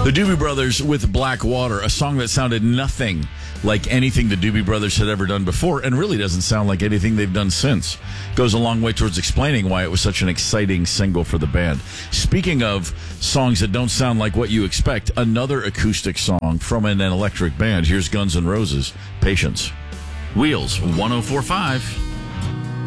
The Doobie Brothers with Black Water, a song that sounded nothing like anything the Doobie Brothers had ever done before, and really doesn't sound like anything they've done since. Goes a long way towards explaining why it was such an exciting single for the band. Speaking of songs that don't sound like what you expect, another acoustic song from an electric band. Here's Guns N' Roses, Patience. Wheels 104.5.